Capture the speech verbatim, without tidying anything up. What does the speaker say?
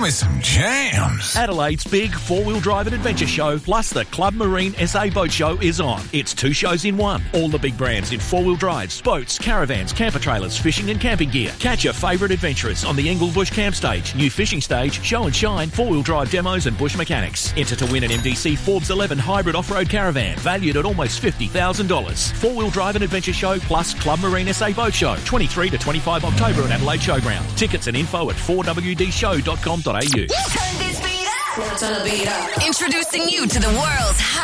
me some jams. Adelaide's big four-wheel drive and adventure show plus the Club Marine S A Boat Show is on. It's two shows in one. All the big brands in four-wheel drives, boats, caravans, camper trailers, fishing and camping gear. Catch your favourite adventurers on the Englebush Camp Stage, new fishing stage, show and shine, four-wheel drive demos and bush mechanics. Enter to win an M D C Forbes eleven hybrid off-road caravan valued at almost fifty thousand dollars. Four-wheel drive and adventure show plus Club Marine S A Boat Show, twenty-three to twenty-five October at Adelaide Showground. Tickets and info at four w d show dot com dot a u. Turn this beat up. Now turn the beat up. Introducing you to the world's